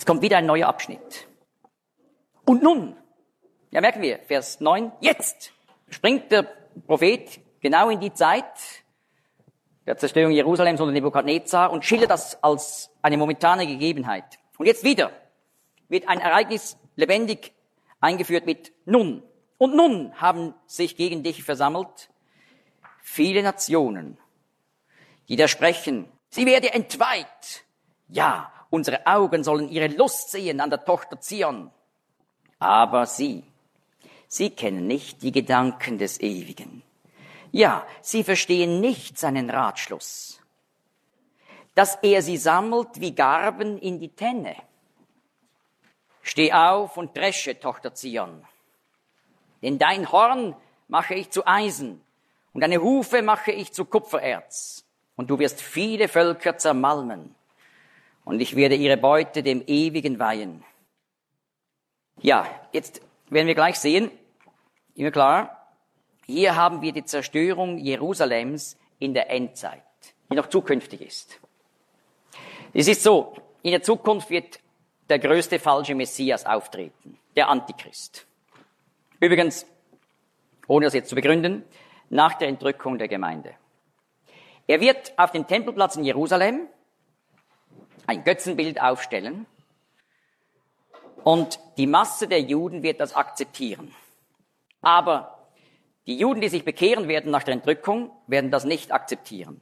kommt wieder ein neuer Abschnitt. Und nun, ja merken wir, Vers 9, jetzt springt der Prophet genau in die Zeit der Zerstörung Jerusalems unter Nebukadnezar und schildert das als eine momentane Gegebenheit. Und jetzt wieder wird ein Ereignis lebendig eingeführt mit nun. Und nun haben sich gegen dich versammelt viele Nationen, die da sprechen, sie werde entweiht. Ja, unsere Augen sollen ihre Lust sehen an der Tochter Zion. Aber sie kennen nicht die Gedanken des Ewigen. Ja, sie verstehen nicht seinen Ratschluss, dass er sie sammelt wie Garben in die Tenne. Steh auf und dresche, Tochter Zion, denn dein Horn mache ich zu Eisen und deine Hufe mache ich zu Kupfererz. Und du wirst viele Völker zermalmen und ich werde ihre Beute dem Ewigen weihen. Ja, jetzt werden wir gleich sehen, immer klar, hier haben wir die Zerstörung Jerusalems in der Endzeit, die noch zukünftig ist. Es ist so, in der Zukunft wird der größte falsche Messias auftreten, der Antichrist. Übrigens, ohne das jetzt zu begründen, nach der Entrückung der Gemeinde. Er wird auf dem Tempelplatz in Jerusalem ein Götzenbild aufstellen und die Masse der Juden wird das akzeptieren. Aber die Juden, die sich bekehren werden nach der Entrückung, werden das nicht akzeptieren.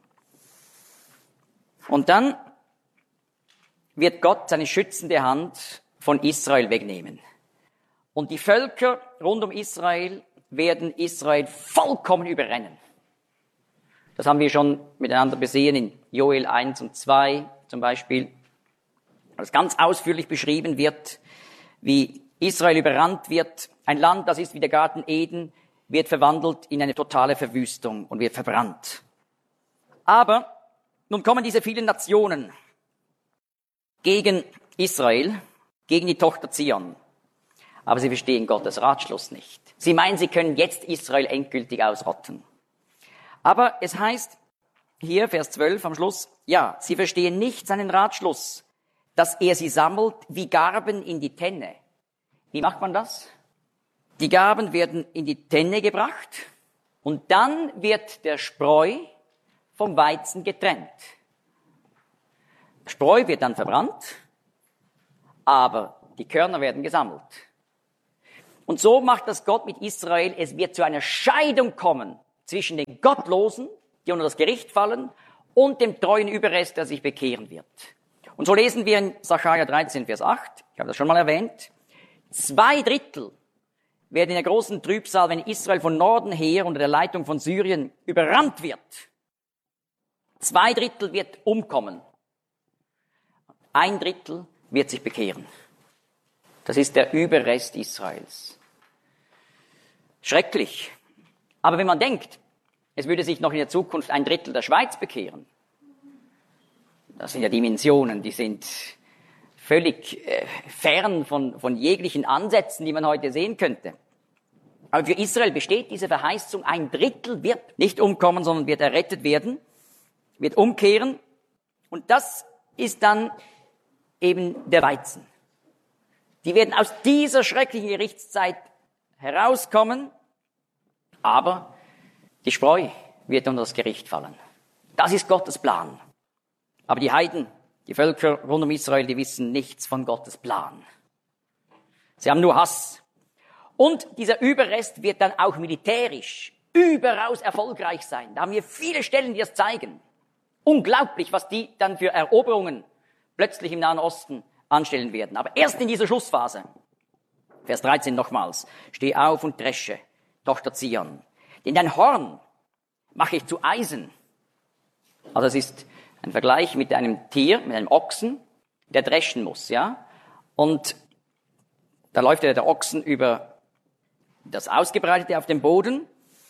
Und dann wird Gott seine schützende Hand von Israel wegnehmen. Und die Völker rund um Israel werden Israel vollkommen überrennen. Das haben wir schon miteinander besehen in Joel 1 und 2 zum Beispiel, als ganz ausführlich beschrieben wird, wie Israel überrannt wird. Ein Land, das ist wie der Garten Eden, wird verwandelt in eine totale Verwüstung und wird verbrannt. Aber nun kommen diese vielen Nationen gegen Israel, gegen die Tochter Zion. Aber sie verstehen Gottes Ratschluss nicht. Sie meinen, sie können jetzt Israel endgültig ausrotten. Aber es heißt hier, Vers 12 am Schluss, ja, sie verstehen nicht seinen Ratschluss, dass er sie sammelt wie Garben in die Tenne. Wie macht man das? Die Garben werden in die Tenne gebracht und dann wird der Spreu vom Weizen getrennt. Spreu wird dann verbrannt, aber die Körner werden gesammelt. Und so macht das Gott mit Israel. Es wird zu einer Scheidung kommen zwischen den Gottlosen, die unter das Gericht fallen, und dem treuen Überrest, der sich bekehren wird. Und so lesen wir in Sacharja 13, Vers 8, ich habe das schon mal erwähnt, 2/3 werden in der großen Trübsal, wenn Israel von Norden her unter der Leitung von Syrien überrannt wird. 2/3 wird umkommen. 1/3 wird sich bekehren. Das ist der Überrest Israels. Schrecklich. Aber wenn man denkt, es würde sich noch in der Zukunft 1/3 der Schweiz bekehren, das sind ja Dimensionen, die sind völlig fern von jeglichen Ansätzen, die man heute sehen könnte. Aber für Israel besteht diese Verheißung, 1/3 wird nicht umkommen, sondern wird errettet werden, wird umkehren. Und das ist dann eben der Weizen. Die werden aus dieser schrecklichen Gerichtszeit herauskommen, aber die Spreu wird unter das Gericht fallen. Das ist Gottes Plan. Aber die Heiden, die Völker rund um Israel, die wissen nichts von Gottes Plan. Sie haben nur Hass. Und dieser Überrest wird dann auch militärisch überaus erfolgreich sein. Da haben wir viele Stellen, die das zeigen. Unglaublich, was die dann für Eroberungen plötzlich im Nahen Osten anstellen werden. Aber erst in dieser Schlussphase. Vers 13 nochmals. Steh auf und dresche, Tochter Zion. Denn dein Horn mache ich zu Eisen. Also es ist ein Vergleich mit einem Tier, mit einem Ochsen, der dreschen muss, ja. Und da läuft der Ochsen über das Ausgebreitete auf dem Boden.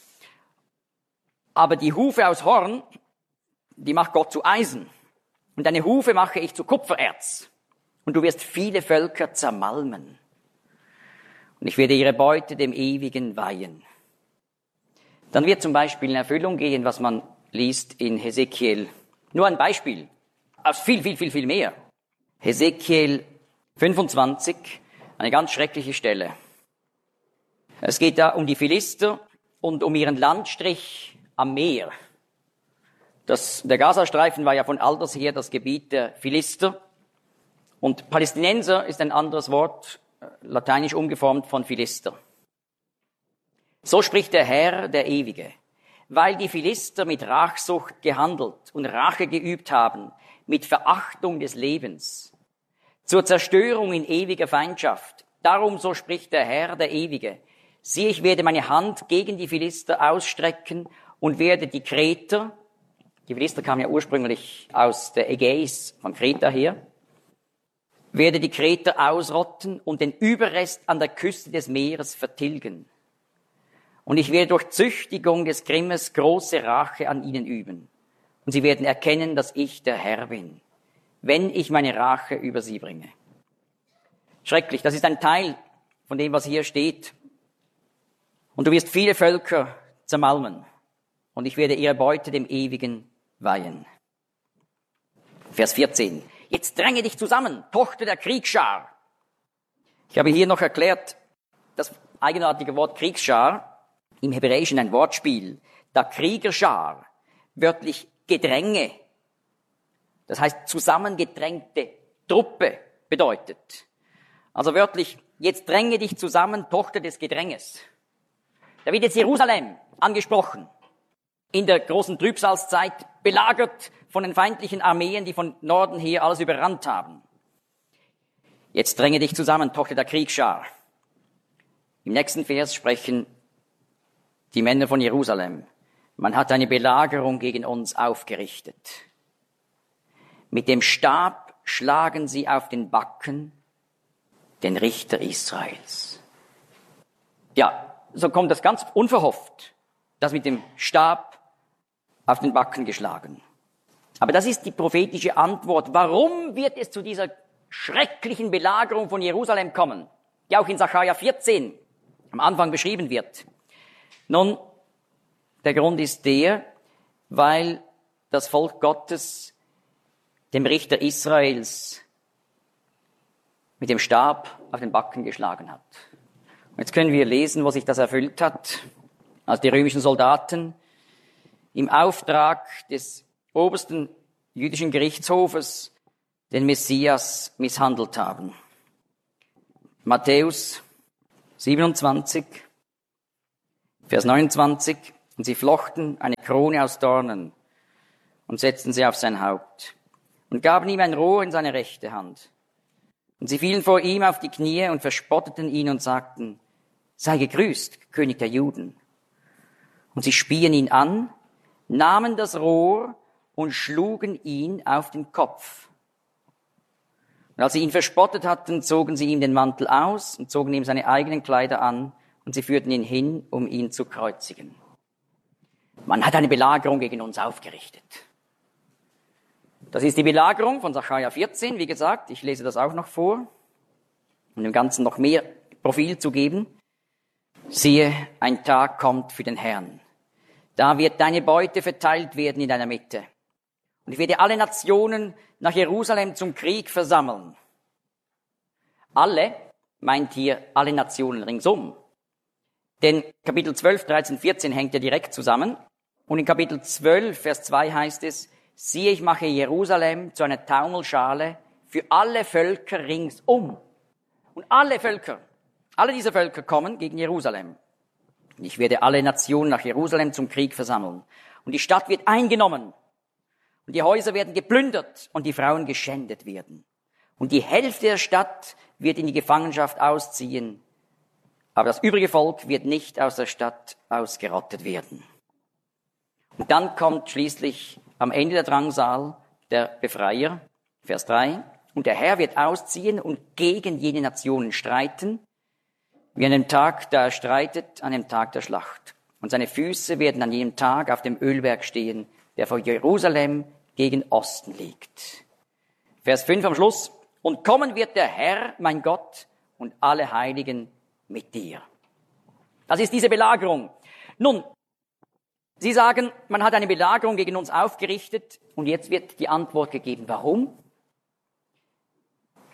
Aber die Hufe aus Horn, die macht Gott zu Eisen. Und deine Hufe mache ich zu Kupfererz. Und du wirst viele Völker zermalmen. Und ich werde ihre Beute dem Ewigen weihen. Dann wird zum Beispiel in Erfüllung gehen, was man liest in Hesekiel. Nur ein Beispiel. Aus viel mehr. Hesekiel 25, eine ganz schreckliche Stelle. Es geht da um die Philister und um ihren Landstrich am Meer. Der Gazastreifen war ja von alters her das Gebiet der Philister. Und Palästinenser ist ein anderes Wort, lateinisch umgeformt von Philister. So spricht der Herr, der Ewige. Weil die Philister mit Rachsucht gehandelt und Rache geübt haben, mit Verachtung des Lebens, zur Zerstörung in ewiger Feindschaft. Darum, so spricht der Herr, der Ewige. Siehe, ich werde meine Hand gegen die Philister ausstrecken und werde die Kreter, die Philister kamen ja ursprünglich aus der Ägäis, von Kreta her, werde die Kreter ausrotten und den Überrest an der Küste des Meeres vertilgen. Und ich werde durch Züchtigung des Grimmes große Rache an ihnen üben. Und sie werden erkennen, dass ich der Herr bin, wenn ich meine Rache über sie bringe. Schrecklich, das ist ein Teil von dem, was hier steht. Und du wirst viele Völker zermalmen. Und ich werde ihre Beute dem Ewigen weihen. Vers 14. Jetzt dränge dich zusammen, Tochter der Kriegsschar. Ich habe hier noch erklärt, das eigenartige Wort Kriegsschar, im Hebräischen ein Wortspiel, da Kriegerschar, wörtlich Gedränge, das heißt zusammengedrängte Truppe bedeutet. Also wörtlich, jetzt dränge dich zusammen, Tochter des Gedränges. Da wird jetzt Jerusalem angesprochen. In der großen Trübsalzeit belagert von den feindlichen Armeen, die von Norden her alles überrannt haben. Jetzt dränge dich zusammen, Tochter der Kriegsschar. Im nächsten Vers sprechen die Männer von Jerusalem. Man hat eine Belagerung gegen uns aufgerichtet. Mit dem Stab schlagen sie auf den Backen den Richter Israels. Ja, so kommt das ganz unverhofft, das mit dem Stab auf den Backen geschlagen. Aber das ist die prophetische Antwort. Warum wird es zu dieser schrecklichen Belagerung von Jerusalem kommen, die auch in Sacharja 14 am Anfang beschrieben wird? Nun, der Grund ist der, weil das Volk Gottes dem Richter Israels mit dem Stab auf den Backen geschlagen hat. Und jetzt können wir lesen, wo sich das erfüllt hat, als die römischen Soldaten im Auftrag des obersten jüdischen Gerichtshofes den Messias misshandelt haben. Matthäus 27, Vers 29. Und sie flochten eine Krone aus Dornen und setzten sie auf sein Haupt und gaben ihm ein Rohr in seine rechte Hand. Und sie fielen vor ihm auf die Knie und verspotteten ihn und sagten, sei gegrüßt, König der Juden. Und sie spien ihn an, nahmen das Rohr und schlugen ihn auf den Kopf. Und als sie ihn verspottet hatten, zogen sie ihm den Mantel aus und zogen ihm seine eigenen Kleider an und sie führten ihn hin, um ihn zu kreuzigen. Man hat eine Belagerung gegen uns aufgerichtet. Das ist die Belagerung von Sacharja 14, wie gesagt. Ich lese das auch noch vor, um dem Ganzen noch mehr Profil zu geben. Siehe, ein Tag kommt für den Herrn. Da wird deine Beute verteilt werden in deiner Mitte. Und ich werde alle Nationen nach Jerusalem zum Krieg versammeln. Alle meint hier alle Nationen ringsum. Denn Kapitel 12, 13, 14 hängt ja direkt zusammen. Und in Kapitel 12, Vers 2 heißt es, siehe, ich mache Jerusalem zu einer Taumelschale für alle Völker ringsum. Und alle diese Völker kommen gegen Jerusalem. Und ich werde alle Nationen nach Jerusalem zum Krieg versammeln. Und die Stadt wird eingenommen. Und die Häuser werden geplündert und die Frauen geschändet werden. Und die Hälfte der Stadt wird in die Gefangenschaft ausziehen. Aber das übrige Volk wird nicht aus der Stadt ausgerottet werden. Und dann kommt schließlich am Ende der Drangsal der Befreier, Vers 3. Und der Herr wird ausziehen und gegen jene Nationen streiten, wie an dem Tag, da er streitet, an dem Tag der Schlacht. Und seine Füße werden an jenem Tag auf dem Ölberg stehen, der vor Jerusalem gegen Osten liegt. Vers 5 am Schluss. Und kommen wird der Herr, mein Gott, und alle Heiligen mit dir. Das ist diese Belagerung. Nun, Sie sagen, man hat eine Belagerung gegen uns aufgerichtet und jetzt wird die Antwort gegeben. Warum?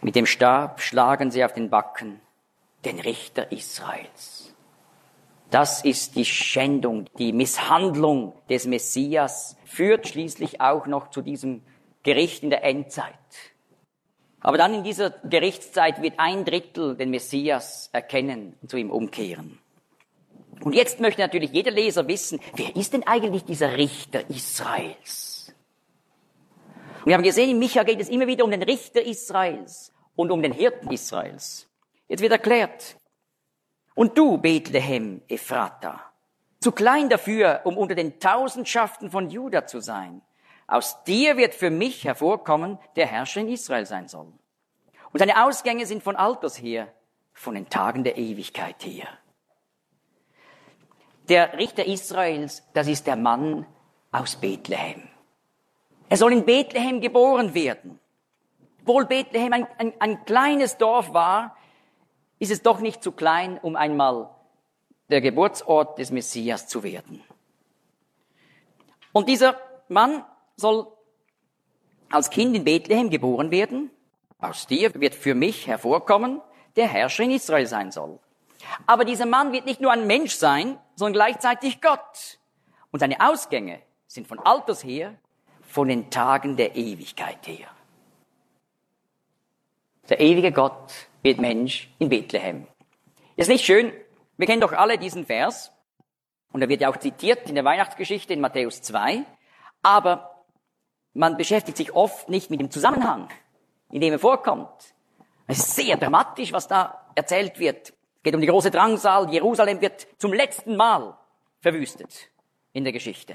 Mit dem Stab schlagen sie auf den Backen den Richter Israels. Das ist die Schändung, die Misshandlung des Messias, führt schließlich auch noch zu diesem Gericht in der Endzeit. Aber dann in dieser Gerichtszeit wird 1/3 den Messias erkennen und zu ihm umkehren. Und jetzt möchte natürlich jeder Leser wissen, wer ist denn eigentlich dieser Richter Israels? Und wir haben gesehen, in Micha geht es immer wieder um den Richter Israels und um den Hirten Israels. Jetzt wird erklärt, und du, Bethlehem Ephrata, zu klein dafür, um unter den Tausendschaften von Juda zu sein. Aus dir wird für mich hervorkommen, der Herrscher in Israel sein soll. Und seine Ausgänge sind von alters her, von den Tagen der Ewigkeit her. Der Richter Israels, das ist der Mann aus Bethlehem. Er soll in Bethlehem geboren werden. Obwohl Bethlehem ein kleines Dorf war, ist es doch nicht zu klein, um einmal der Geburtsort des Messias zu werden. Und dieser Mann soll als Kind in Bethlehem geboren werden. Aus dir wird für mich hervorkommen, der Herrscher in Israel sein soll. Aber dieser Mann wird nicht nur ein Mensch sein, sondern gleichzeitig Gott. Und seine Ausgänge sind von alters her, von den Tagen der Ewigkeit her. Der ewige Gott wird Mensch in Bethlehem. Ist nicht schön? Wir kennen doch alle diesen Vers. Und er wird ja auch zitiert in der Weihnachtsgeschichte in Matthäus 2. Aber man beschäftigt sich oft nicht mit dem Zusammenhang, in dem er vorkommt. Es ist sehr dramatisch, was da erzählt wird. Es geht um die große Drangsal. Jerusalem wird zum letzten Mal verwüstet in der Geschichte.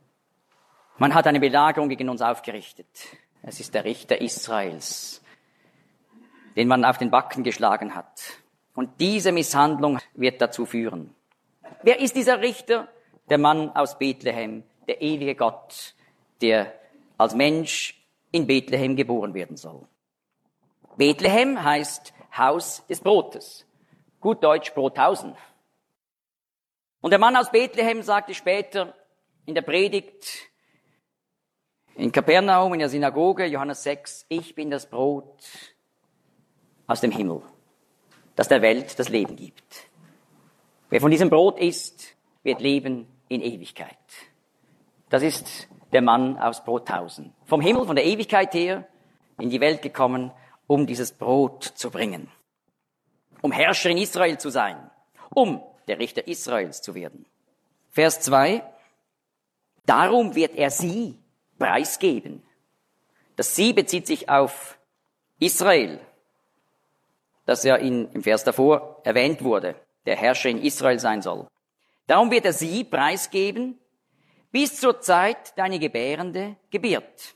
Man hat eine Belagerung gegen uns aufgerichtet. Es ist der Richter Israels, den man auf den Backen geschlagen hat. Und diese Misshandlung wird dazu führen. Wer ist dieser Richter? Der Mann aus Bethlehem, der ewige Gott, der als Mensch in Bethlehem geboren werden soll. Bethlehem heißt Haus des Brotes. Gut Deutsch Brothausen. Und der Mann aus Bethlehem sagte später in der Predigt in Kapernaum, in der Synagoge, Johannes 6, ich bin das Brot aus dem Himmel, das der Welt das Leben gibt. Wer von diesem Brot isst, wird leben in Ewigkeit. Das ist der Mann aus Brothausen. Vom Himmel, von der Ewigkeit her, in die Welt gekommen, um dieses Brot zu bringen. Um Herrscher in Israel zu sein. Um der Richter Israels zu werden. Vers 2. Darum wird er sie preisgeben. Das sie bezieht sich auf Israel, das ja im Vers davor erwähnt wurde, der Herrscher in Israel sein soll. Darum wird er sie preisgeben, bis zur Zeit deine Gebärende gebiert.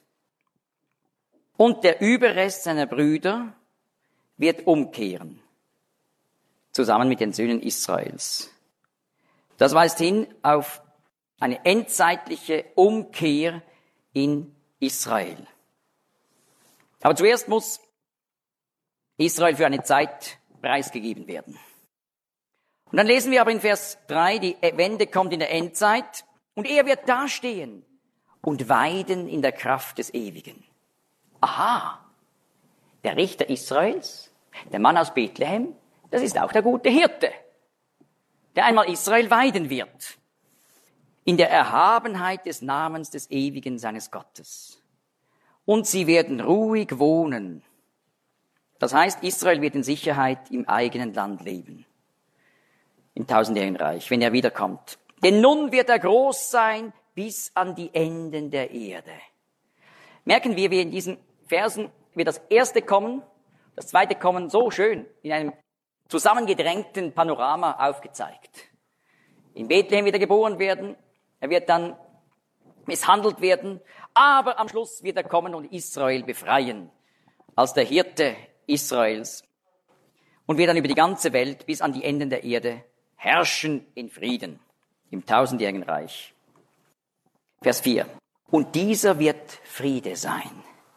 Und der Überrest seiner Brüder wird umkehren, zusammen mit den Söhnen Israels. Das weist hin auf eine endzeitliche Umkehr in Israel. Aber zuerst muss Israel für eine Zeit preisgegeben werden. Und dann lesen wir aber in Vers 3, die Wende kommt in der Endzeit und er wird dastehen und weiden in der Kraft des Ewigen. Aha, der Richter Israels, der Mann aus Bethlehem, das ist auch der gute Hirte, der einmal Israel weiden wird. In der Erhabenheit des Namens des Ewigen seines Gottes. Und sie werden ruhig wohnen. Das heißt, Israel wird in Sicherheit im eigenen Land leben. Im tausendjährigen Reich, wenn er wiederkommt. Denn nun wird er groß sein bis an die Enden der Erde. Merken wir, wie in diesen Versen wird das erste Kommen, das zweite Kommen so schön in einem zusammengedrängten Panorama aufgezeigt. In Bethlehem wird er geboren werden, er wird dann misshandelt werden, aber am Schluss wird er kommen und Israel befreien, als der Hirte Israels und wird dann über die ganze Welt bis an die Enden der Erde herrschen in Frieden, im tausendjährigen Reich. Vers 4. Und dieser wird Friede sein.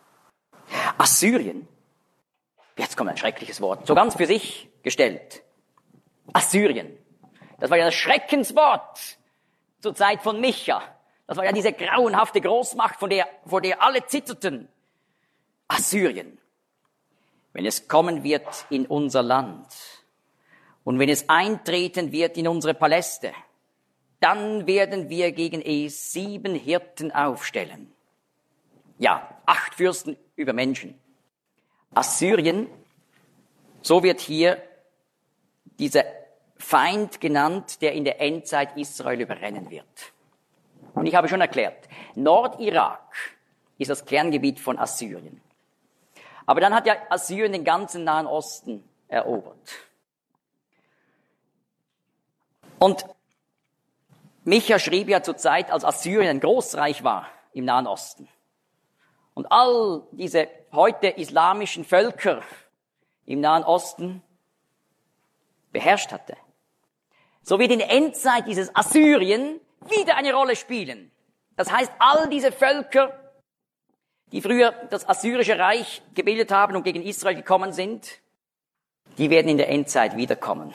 Assyrien, jetzt kommt ein schreckliches Wort, so ganz für sich gestellt. Assyrien, das war ja das Schreckenswort zur Zeit von Micha. Das war ja diese grauenhafte Großmacht, vor der alle zitterten. Assyrien. wenn es kommen wird in unser Land und wenn es eintreten wird in unsere Paläste, dann werden wir gegen es 7 Hirten aufstellen. Ja, 8 Fürsten über Menschen. Assyrien, so wird hier dieser Feind genannt, der in der Endzeit Israel überrennen wird. Und ich habe schon erklärt, Nordirak ist das Kerngebiet von Assyrien. Aber dann hat ja Assyrien den ganzen Nahen Osten erobert. Und Micha schrieb ja zur Zeit, als Assyrien ein Großreich war im Nahen Osten. Und all diese heute islamischen Völker im Nahen Osten beherrscht hatte. So wird in der Endzeit dieses Assyrien wieder eine Rolle spielen. Das heißt, all diese Völker, die früher das assyrische Reich gebildet haben und gegen Israel gekommen sind, die werden in der Endzeit wiederkommen.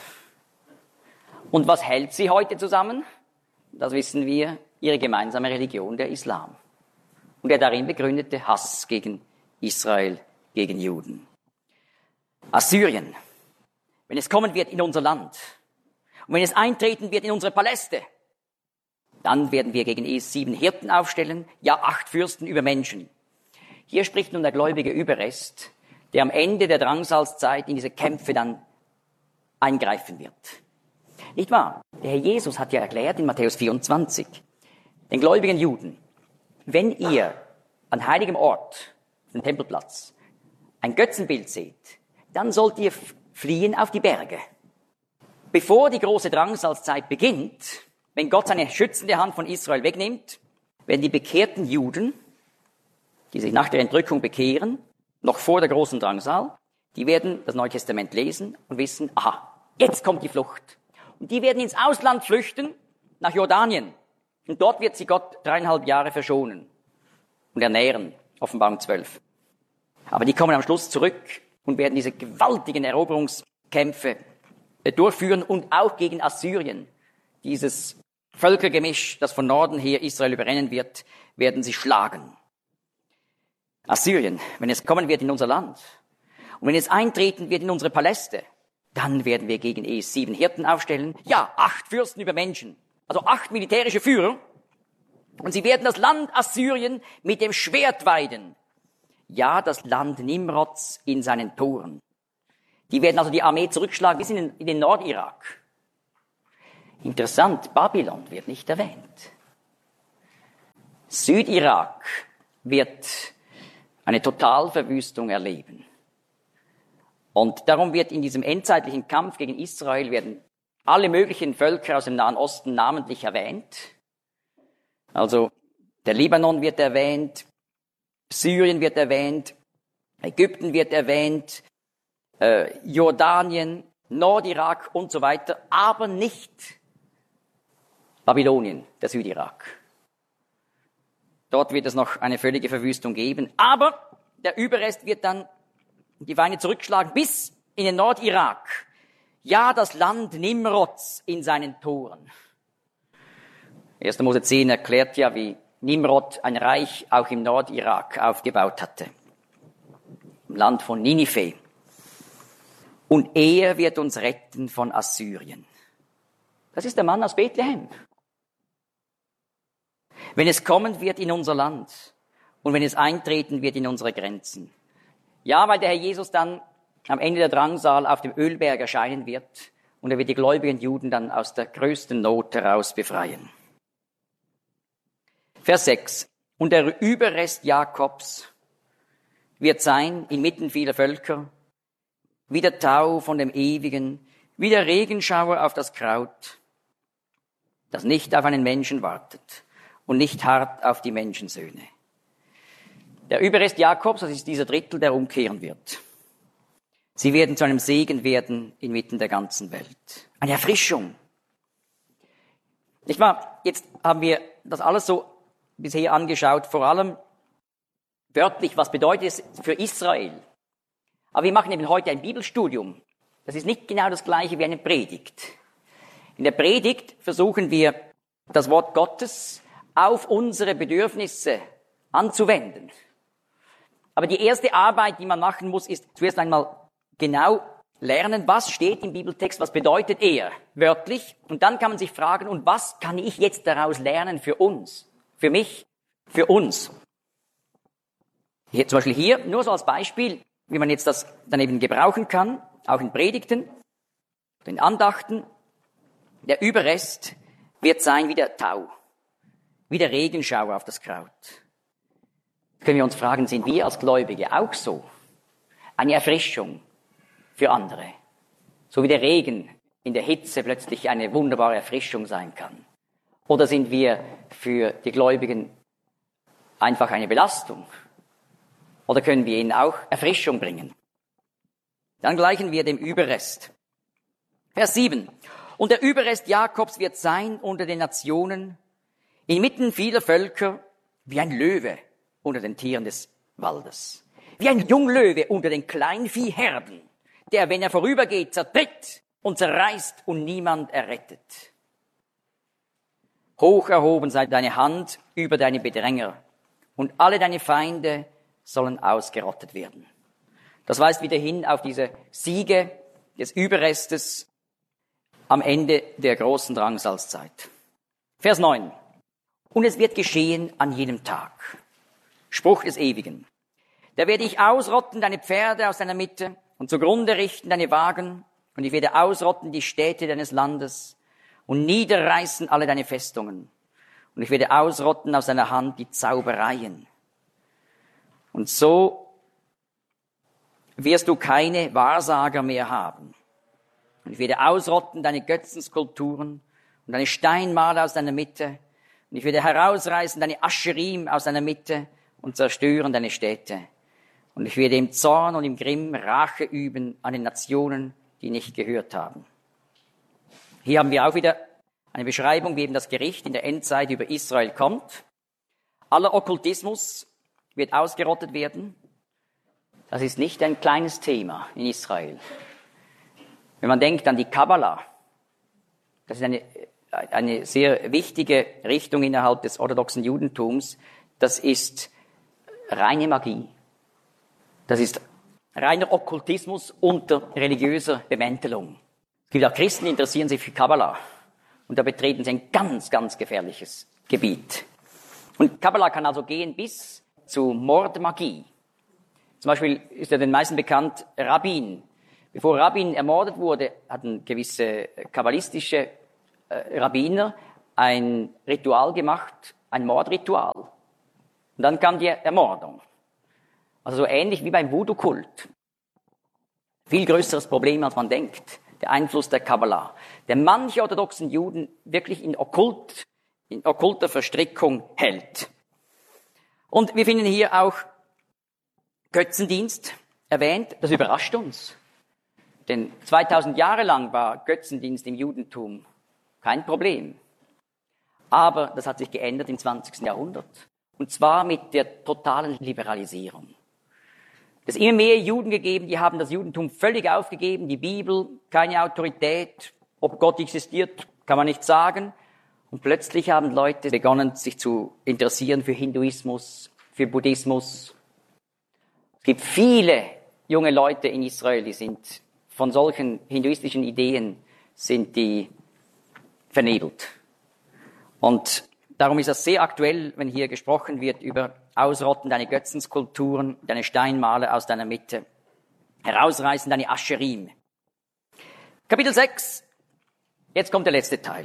Und was hält sie heute zusammen? Das wissen wir, ihre gemeinsame Religion, der Islam. Und der darin begründete Hass gegen Israel, gegen Juden. Assyrien, wenn es kommen wird in unser Land und wenn es eintreten wird in unsere Paläste, dann werden wir gegen es 7 Hirten aufstellen, ja 8 Fürsten über Menschen. Hier spricht nun der gläubige Überrest, der am Ende der Drangsalzzeit in diese Kämpfe dann eingreifen wird. Nicht wahr? Der Herr Jesus hat ja erklärt in Matthäus 24, den gläubigen Juden, wenn ihr an heiligem Ort, den Tempelplatz, ein Götzenbild seht, dann sollt ihr fliehen auf die Berge. Bevor die große Drangsalzzeit beginnt, wenn Gott seine schützende Hand von Israel wegnimmt, werden die bekehrten Juden, die sich nach der Entrückung bekehren, noch vor der großen Drangsal, die werden das Neue Testament lesen und wissen, aha, jetzt kommt die Flucht. Und die werden ins Ausland flüchten, nach Jordanien. Und dort wird sie Gott 3,5 Jahre verschonen und ernähren, Offenbarung 12. Aber die kommen am Schluss zurück und werden diese gewaltigen Eroberungskämpfe durchführen und auch gegen Assyrien, dieses Völkergemisch, das von Norden her Israel überrennen wird, werden sie schlagen. Assyrien, wenn es kommen wird in unser Land und wenn es eintreten wird in unsere Paläste, dann werden wir gegen es 7 Hirten aufstellen, ja 8 Fürsten über Menschen, also 8 militärische Führer, und sie werden das Land Assyrien mit dem Schwert weiden. Ja, das Land Nimrods in seinen Toren. Die werden also die Armee zurückschlagen bis in den Nordirak. Interessant, Babylon wird nicht erwähnt. Südirak wird eine Totalverwüstung erleben. Und darum wird in diesem endzeitlichen Kampf gegen Israel werden alle möglichen Völker aus dem Nahen Osten namentlich erwähnt. Also der Libanon wird erwähnt, Syrien wird erwähnt, Ägypten wird erwähnt, Jordanien, Nordirak und so weiter, aber nicht Babylonien, der Südirak. Dort wird es noch eine völlige Verwüstung geben, aber der Überrest wird dann die Feinde zurückschlagen bis in den Nordirak. Ja, das Land Nimrods in seinen Toren. 1. Mose 10 erklärt ja, wie Nimrod ein Reich auch im Nordirak aufgebaut hatte. Im Land von Ninive. Und er wird uns retten von Assyrien. Das ist der Mann aus Bethlehem. Wenn es kommen wird in unser Land und wenn es eintreten wird in unsere Grenzen. Ja, weil der Herr Jesus dann am Ende der Drangsal auf dem Ölberg erscheinen wird und er wird die gläubigen Juden dann aus der größten Not heraus befreien. Vers 6. Und der Überrest Jakobs wird sein inmitten vieler Völker, wie der Tau von dem Ewigen, wie der Regenschauer auf das Kraut, das nicht auf einen Menschen wartet und nicht hart auf die Menschensöhne. Der Überrest Jakobs, das ist dieser Drittel, der umkehren wird. Sie werden zu einem Segen werden inmitten der ganzen Welt. Eine Erfrischung. Nicht wahr? Jetzt haben wir das alles so bisher angeschaut, vor allem wörtlich, was bedeutet es für Israel. Aber wir machen eben heute ein Bibelstudium. Das ist nicht genau das Gleiche wie eine Predigt. In der Predigt versuchen wir, das Wort Gottes auf unsere Bedürfnisse anzuwenden. Aber die erste Arbeit, die man machen muss, ist zuerst einmal genau lernen, was steht im Bibeltext, was bedeutet er wörtlich. Und dann kann man sich fragen, und was kann ich jetzt daraus lernen für uns, für mich, für uns. Hier, zum Beispiel hier, nur so als Beispiel, wie man jetzt das dann eben gebrauchen kann, auch in Predigten, in Andachten. Der Überrest wird sein wie der Tau, wie der Regenschauer auf das Kraut. Können wir uns fragen, sind wir als Gläubige auch so? Eine Erfrischung für andere. So wie der Regen in der Hitze plötzlich eine wunderbare Erfrischung sein kann. Oder sind wir für die Gläubigen einfach eine Belastung? Oder können wir ihnen auch Erfrischung bringen? Dann gleichen wir dem Überrest. Vers 7. Und der Überrest Jakobs wird sein unter den Nationen, inmitten vieler Völker, wie ein Löwe unter den Tieren des Waldes. Wie ein Junglöwe unter den Kleinviehherden, der, wenn er vorübergeht, zertritt und zerreißt und niemand errettet. Hoch erhoben sei deine Hand über deine Bedränger und alle deine Feinde sollen ausgerottet werden. Das weist wieder hin auf diese Siege des Überrestes am Ende der großen Drangsalzzeit. Vers 9. Und es wird geschehen an jenem Tag. Spruch des Ewigen. Da werde ich ausrotten deine Pferde aus deiner Mitte und zugrunde richten deine Wagen, und ich werde ausrotten die Städte deines Landes und niederreißen alle deine Festungen. Und ich werde ausrotten aus deiner Hand die Zaubereien. Und so wirst du keine Wahrsager mehr haben. Und ich werde ausrotten deine Götzenskulpturen und deine Steinmale aus deiner Mitte. Und ich werde herausreißen deine Ascherim aus deiner Mitte und zerstören deine Städte. Und ich werde im Zorn und im Grimm Rache üben an den Nationen, die nicht gehört haben. Hier haben wir auch wieder eine Beschreibung, wie eben das Gericht in der Endzeit über Israel kommt. Aller Okkultismus wird ausgerottet werden. Das ist nicht ein kleines Thema in Israel. Wenn man denkt an die Kabbala, das ist eine sehr wichtige Richtung innerhalb des orthodoxen Judentums, das ist reine Magie. Das ist reiner Okkultismus unter religiöser Bemäntelung. Es gibt auch Christen, die interessieren sich für Kabbala. Und da betreten sie ein ganz, ganz gefährliches Gebiet. Und Kabbala kann also gehen bis zu Mordmagie. Zum Beispiel ist ja den meisten bekannt, Rabin. Bevor Rabin ermordet wurde, hatten gewisse kabbalistische Rabbiner ein Ritual gemacht, ein Mordritual. Und dann kam die Ermordung. Also so ähnlich wie beim Voodoo-Kult. Viel größeres Problem, als man denkt. Der Einfluss der Kabbala. Der manche orthodoxen Juden wirklich in okkulter Verstrickung hält. Und wir finden hier auch Götzendienst erwähnt. Das überrascht uns. Denn 2000 Jahre lang war Götzendienst im Judentum kein Problem. Aber das hat sich geändert im 20. Jahrhundert. Und zwar mit der totalen Liberalisierung. Es ist immer mehr Juden gegeben, die haben das Judentum völlig aufgegeben, die Bibel, keine Autorität, ob Gott existiert, kann man nicht sagen. Und plötzlich haben Leute begonnen, sich zu interessieren für Hinduismus, für Buddhismus. Es gibt viele junge Leute in Israel, die sind von solchen hinduistischen Ideen sind die vernebelt. Und darum ist das sehr aktuell, wenn hier gesprochen wird über Ausrotten deine Götzenskulpturen, deine Steinmale aus deiner Mitte, herausreißen deine Ascherim. Kapitel 6, jetzt kommt der letzte Teil.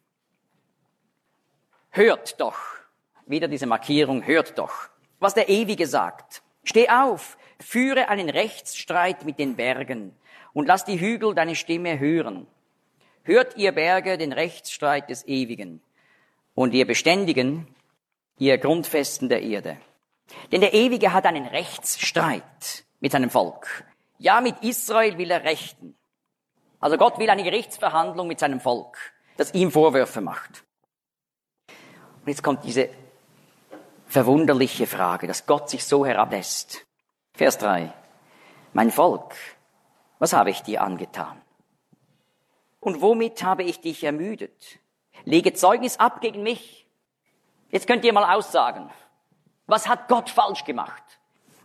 Hört doch, wieder diese Markierung, hört doch, was der Ewige sagt. Steh auf, führe einen Rechtsstreit mit den Bergen und lass die Hügel deine Stimme hören. Hört ihr Berge den Rechtsstreit des Ewigen und ihr Beständigen, ihr Grundfesten der Erde. Denn der Ewige hat einen Rechtsstreit mit seinem Volk. Ja, mit Israel will er rechten. Also Gott will eine Gerichtsverhandlung mit seinem Volk, das ihm Vorwürfe macht. Und jetzt kommt diese verwunderliche Frage, dass Gott sich so herablässt. Vers 3. Mein Volk, was habe ich dir angetan? Und womit habe ich dich ermüdet? Lege Zeugnis ab gegen mich. Jetzt könnt ihr mal aussagen, was hat Gott falsch gemacht?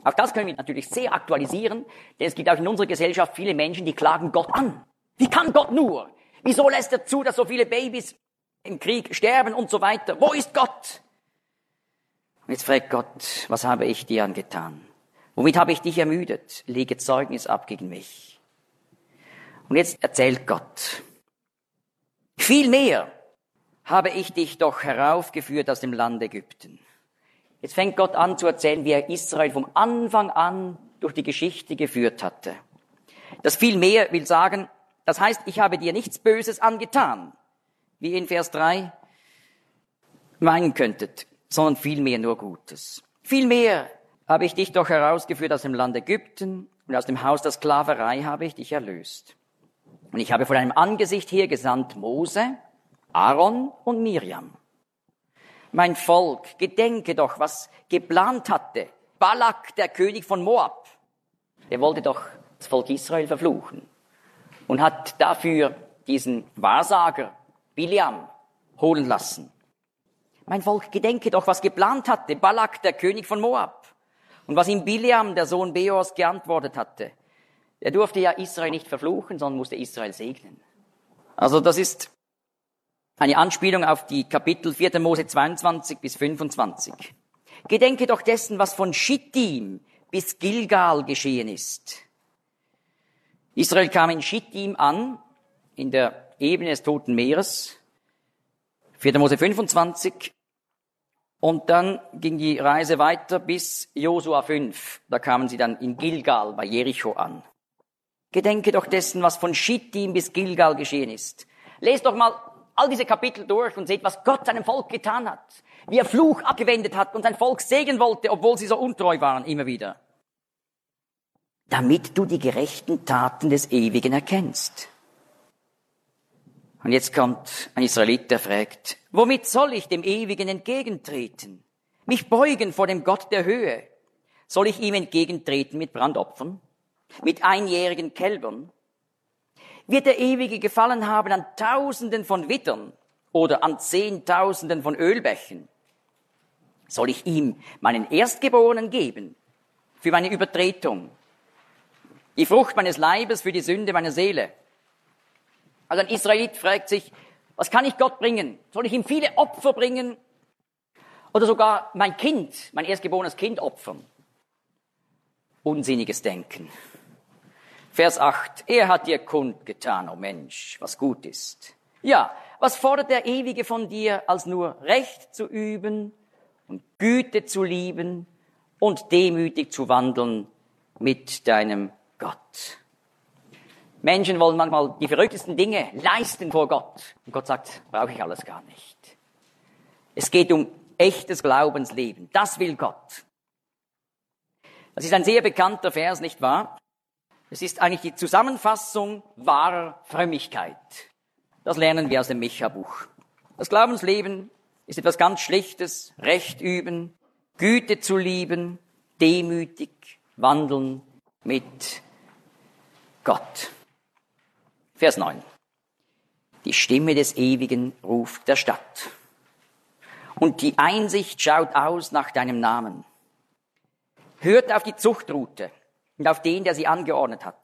Auch das können wir natürlich sehr aktualisieren, denn es gibt auch in unserer Gesellschaft viele Menschen, die klagen Gott an. Wie kann Gott nur? Wieso lässt er zu, dass so viele Babys im Krieg sterben und so weiter? Wo ist Gott? Und jetzt fragt Gott, was habe ich dir angetan? Womit habe ich dich ermüdet? Lege Zeugnis ab gegen mich. Und jetzt erzählt Gott, vielmehr habe ich dich doch heraufgeführt aus dem Land Ägypten. Jetzt fängt Gott an zu erzählen, wie er Israel vom Anfang an durch die Geschichte geführt hatte. Das vielmehr will sagen, das heißt, ich habe dir nichts Böses angetan, wie ihr in Vers 3 meinen könntet, sondern vielmehr nur Gutes. Vielmehr habe ich dich doch herausgeführt aus dem Land Ägypten und aus dem Haus der Sklaverei habe ich dich erlöst. Und ich habe vor deinem Angesicht her gesandt Mose, Aaron und Miriam. Mein Volk, gedenke doch, was geplant hatte. Balak, der König von Moab, der wollte doch das Volk Israel verfluchen und hat dafür diesen Wahrsager Bileam holen lassen. Mein Volk, gedenke doch, was geplant hatte. Balak, der König von Moab. Und was ihm Bileam, der Sohn Beors, geantwortet hatte. Er durfte ja Israel nicht verfluchen, sondern musste Israel segnen. Also das ist eine Anspielung auf die Kapitel 4. Mose 22 bis 25. Gedenke doch dessen, was von Schittim bis Gilgal geschehen ist. Israel kam in Schittim an, in der Ebene des Toten Meeres, 4. Mose 25, und dann ging die Reise weiter bis Josua 5. Da kamen sie dann in Gilgal bei Jericho an. Gedenke doch dessen, was von Schittim bis Gilgal geschehen ist. Lest doch mal all diese Kapitel durch und seht, was Gott seinem Volk getan hat. Wie er Fluch abgewendet hat und sein Volk segnen wollte, obwohl sie so untreu waren, immer wieder. Damit du die gerechten Taten des Ewigen erkennst. Und jetzt kommt ein Israelit, der fragt, womit soll ich dem Ewigen entgegentreten? Mich beugen vor dem Gott der Höhe? Soll ich ihm entgegentreten mit Brandopfern? Mit einjährigen Kälbern? Wird der Ewige gefallen haben an Tausenden von Wittern oder an Zehntausenden von Ölbächen? Soll ich ihm meinen Erstgeborenen geben für meine Übertretung? Die Frucht meines Leibes für die Sünde meiner Seele? Also ein Israelit fragt sich, was kann ich Gott bringen? Soll ich ihm viele Opfer bringen? Oder sogar mein Kind, mein erstgeborenes Kind opfern? Unsinniges Denken. Vers 8. Er hat dir kundgetan, o Mensch, was gut ist. Ja, was fordert der Ewige von dir, als nur Recht zu üben und Güte zu lieben und demütig zu wandeln mit deinem Gott? Menschen wollen manchmal die verrücktesten Dinge leisten vor Gott. Und Gott sagt, brauche ich alles gar nicht. Es geht um echtes Glaubensleben. Das will Gott. Das ist ein sehr bekannter Vers, nicht wahr? Es ist eigentlich die Zusammenfassung wahrer Frömmigkeit. Das lernen wir aus dem Micha-Buch. Das Glaubensleben ist etwas ganz Schlichtes, Recht üben, Güte zu lieben, demütig wandeln mit Gott. Vers 9. Die Stimme des Ewigen ruft der Stadt. Und die Einsicht schaut aus nach deinem Namen. Hört auf die Zuchtrute und auf den, der sie angeordnet hat.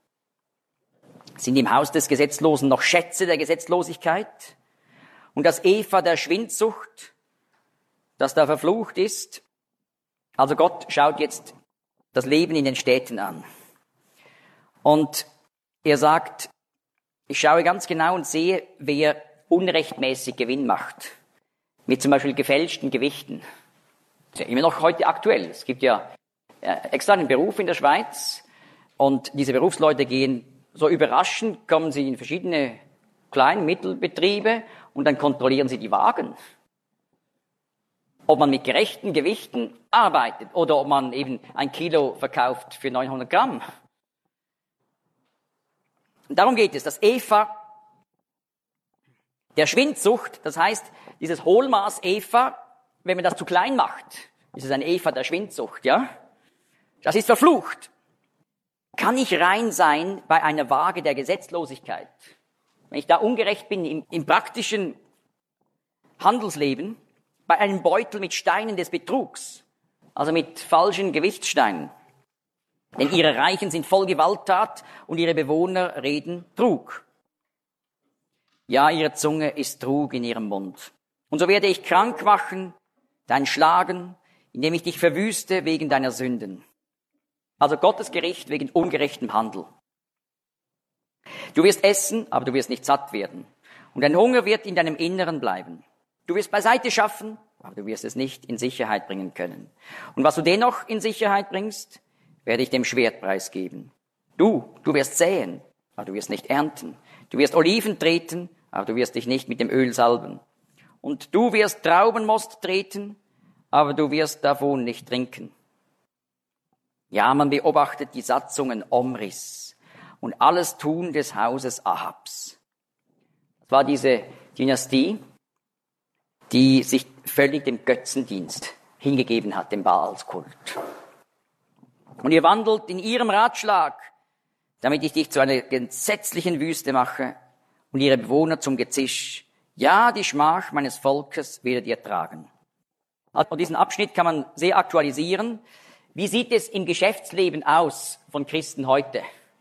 Sind im Haus des Gesetzlosen noch Schätze der Gesetzlosigkeit und das Epha der Schwindsucht, das da verflucht ist? Also Gott schaut jetzt das Leben in den Städten an. Und er sagt, ich schaue ganz genau und sehe, wer unrechtmäßig Gewinn macht. Mit zum Beispiel gefälschten Gewichten. Das ist ja immer noch heute aktuell. Es gibt ja extra einen Beruf in der Schweiz und diese Berufsleute gehen so überraschend, kommen sie in verschiedene Klein-, Mittelbetriebe und dann kontrollieren sie die Wagen. Ob man mit gerechten Gewichten arbeitet oder ob man eben 1 Kilo verkauft für 900 Gramm. Und darum geht es, das Epha der Schwindsucht, das heißt, dieses Hohlmaß Epha, wenn man das zu klein macht, ist es ein Epha der Schwindsucht, ja? Das ist verflucht. Kann ich rein sein bei einer Waage der Gesetzlosigkeit? Wenn ich da ungerecht bin im praktischen Handelsleben, bei einem Beutel mit Steinen des Betrugs, also mit falschen Gewichtssteinen. Denn ihre Reichen sind voll Gewalttat und ihre Bewohner reden Trug. Ja, ihre Zunge ist Trug in ihrem Mund. Und so werde ich krank machen, dein Schlagen, indem ich dich verwüste wegen deiner Sünden. Also Gottes Gericht wegen ungerechtem Handel. Du wirst essen, aber du wirst nicht satt werden. Und dein Hunger wird in deinem Inneren bleiben. Du wirst beiseite schaffen, aber du wirst es nicht in Sicherheit bringen können. Und was du dennoch in Sicherheit bringst, werde ich dem Schwert preisgeben. Du wirst säen, aber du wirst nicht ernten. Du wirst Oliven treten, aber du wirst dich nicht mit dem Öl salben. Und du wirst Traubenmost treten, aber du wirst davon nicht trinken. Ja, man beobachtet die Satzungen Omris und alles Tun des Hauses Ahabs. Das war diese Dynastie, die sich völlig dem Götzendienst hingegeben hat, dem Baalskult. Und ihr wandelt in ihrem Ratschlag, damit ich dich zu einer entsetzlichen Wüste mache und ihre Bewohner zum Gezisch. Ja, die Schmach meines Volkes werdet ihr tragen. Also diesen Abschnitt kann man sehr aktualisieren. Wie sieht es im Geschäftsleben aus von Christen heute?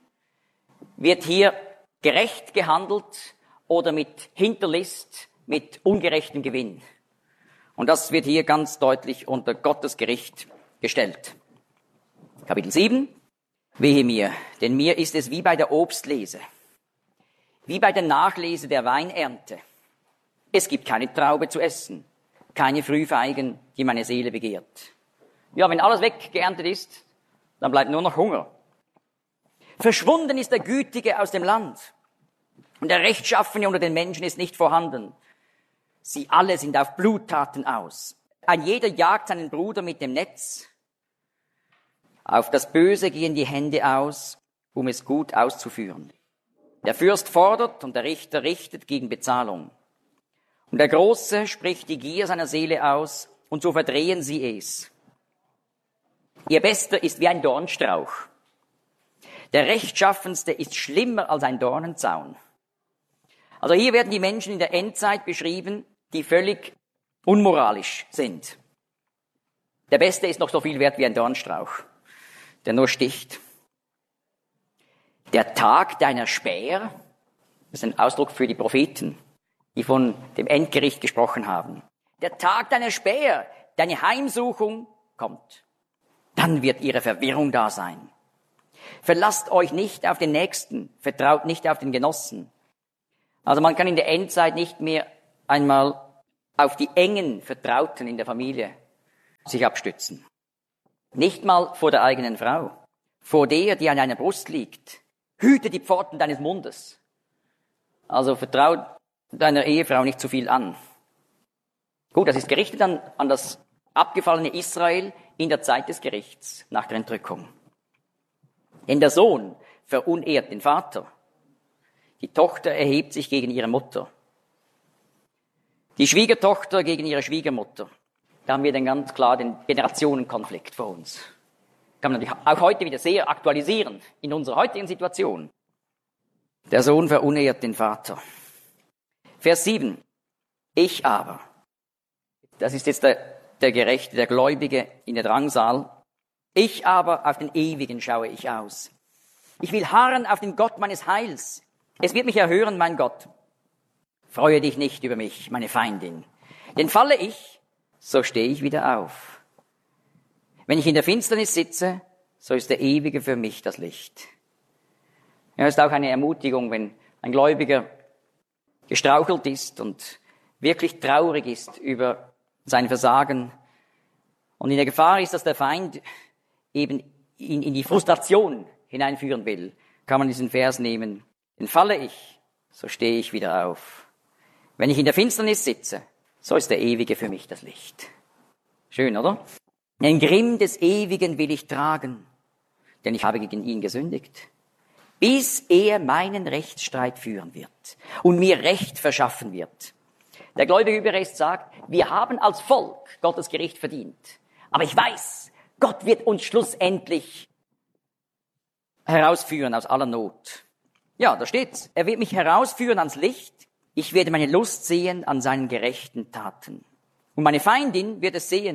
Wird hier gerecht gehandelt oder mit Hinterlist, mit ungerechtem Gewinn? Und das wird hier ganz deutlich unter Gottes Gericht gestellt. Kapitel 7. Wehe mir, denn mir ist es wie bei der Obstlese, wie bei der Nachlese der Weinernte. Es gibt keine Traube zu essen, keine Frühfeigen, die meine Seele begehrt. Ja, wenn alles weggeerntet ist, dann bleibt nur noch Hunger. Verschwunden ist der Gütige aus dem Land und der Rechtschaffene unter den Menschen ist nicht vorhanden. Sie alle sind auf Bluttaten aus. Ein jeder jagt seinen Bruder mit dem Netz. Auf das Böse gehen die Hände aus, um es gut auszuführen. Der Fürst fordert und der Richter richtet gegen Bezahlung. Und der Große spricht die Gier seiner Seele aus, und so verdrehen sie es. Ihr Bester ist wie ein Dornstrauch. Der Rechtschaffenste ist schlimmer als ein Dornenzaun. Also hier werden die Menschen in der Endzeit beschrieben, die völlig unmoralisch sind. Der Beste ist noch so viel wert wie ein Dornstrauch, der nur sticht. Der Tag deiner Späher, das ist ein Ausdruck für die Propheten, die von dem Endgericht gesprochen haben. Der Tag deiner Späher, deine Heimsuchung kommt. Dann wird ihre Verwirrung da sein. Verlasst euch nicht auf den Nächsten, vertraut nicht auf den Genossen. Also man kann in der Endzeit nicht mehr einmal auf die engen Vertrauten in der Familie sich abstützen. Nicht mal vor der eigenen Frau, vor der, die an deiner Brust liegt. Hüte die Pforten deines Mundes. Also vertraut deiner Ehefrau nicht zu viel an. Gut, das ist gerichtet an das abgefallene Israel in der Zeit des Gerichts nach der Entrückung. Denn der Sohn verunehrt den Vater. Die Tochter erhebt sich gegen ihre Mutter. Die Schwiegertochter gegen ihre Schwiegermutter. Da haben wir dann ganz klar den Generationenkonflikt vor uns. Kann man natürlich auch heute wieder sehr aktualisieren in unserer heutigen Situation. Der Sohn verunehrt den Vater. Vers 7. Ich aber, das ist jetzt der Gerechte, der Gläubige in der Drangsal. Ich aber, auf den Ewigen schaue ich aus. Ich will harren auf den Gott meines Heils. Es wird mich erhören, mein Gott. Freue dich nicht über mich, meine Feindin. Denn falle ich, so stehe ich wieder auf. Wenn ich in der Finsternis sitze, so ist der Ewige für mich das Licht. Ja, ist auch eine Ermutigung, wenn ein Gläubiger gestrauchelt ist und wirklich traurig ist über sein Versagen und in der Gefahr ist, dass der Feind eben ihn in die Frustration hineinführen will, kann man diesen Vers nehmen. Denn falle ich, so stehe ich wieder auf. Wenn ich in der Finsternis sitze, so ist der Ewige für mich das Licht. Schön, oder? Den Grimm des Ewigen will ich tragen, denn ich habe gegen ihn gesündigt, bis er meinen Rechtsstreit führen wird und mir Recht verschaffen wird. Der Gläubige Überrest sagt, wir haben als Volk Gottes Gericht verdient. Aber ich weiß, Gott wird uns schlussendlich herausführen aus aller Not. Ja, da steht's. Er wird mich herausführen ans Licht. Ich werde meine Lust sehen an seinen gerechten Taten. Und meine Feindin wird es sehen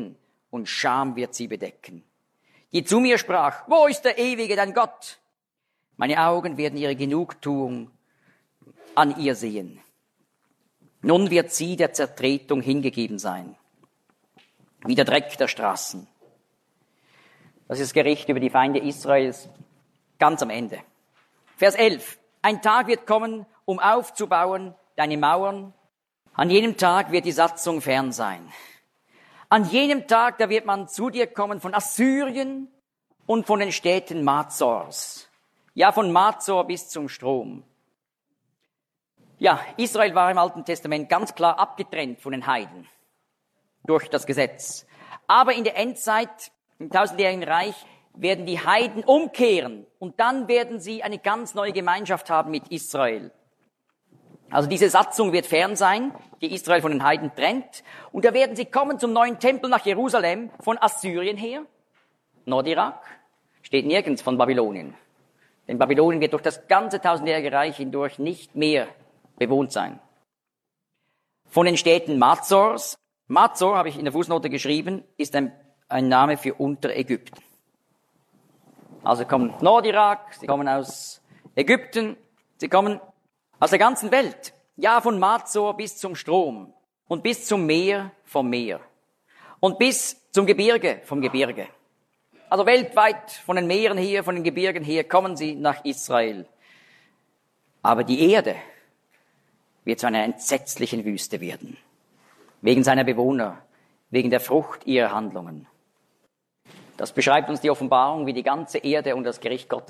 und Scham wird sie bedecken. Die zu mir sprach, wo ist der Ewige, dein Gott? Meine Augen werden ihre Genugtuung an ihr sehen. Nun wird sie der Zertretung hingegeben sein, wie der Dreck der Straßen. Das ist das Gericht über die Feinde Israels ganz am Ende. Vers 11. Ein Tag wird kommen, um aufzubauen deine Mauern. An jenem Tag wird die Satzung fern sein. An jenem Tag, da wird man zu dir kommen von Assyrien und von den Städten Mazors. Ja, von Mazor bis zum Strom. Ja, Israel war im Alten Testament ganz klar abgetrennt von den Heiden durch das Gesetz. Aber in der Endzeit, im tausendjährigen Reich, werden die Heiden umkehren und dann werden sie eine ganz neue Gemeinschaft haben mit Israel. Also diese Satzung wird fern sein, die Israel von den Heiden trennt. Und da werden sie kommen zum neuen Tempel nach Jerusalem von Assyrien her. Nordirak steht nirgends von Babylonien. Denn Babylonien wird durch das ganze tausendjährige Reich hindurch nicht mehr bewohnt sein. Von den Städten Mazors. Mazor, habe ich in der Fußnote geschrieben, ist ein Name für Unterägypten. Also kommen Nordirak, sie kommen aus Ägypten, sie kommen aus der ganzen Welt. Ja, von Mazor bis zum Strom und bis zum Meer vom Meer und bis zum Gebirge vom Gebirge. Also weltweit von den Meeren her, von den Gebirgen her kommen sie nach Israel. Aber die Erde wird zu einer entsetzlichen Wüste werden. Wegen seiner Bewohner, wegen der Frucht ihrer Handlungen. Das beschreibt uns die Offenbarung, wie die ganze Erde unter das Gericht Gottes